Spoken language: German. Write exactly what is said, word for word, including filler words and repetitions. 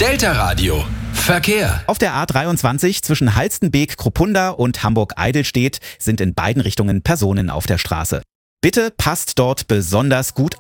Delta Radio. Verkehr. Auf der A dreiundzwanzig zwischen Halstenbek-Krupunda und Hamburg-Eidelstedt sind in beiden Richtungen Personen auf der Straße. Bitte passt dort besonders gut auf.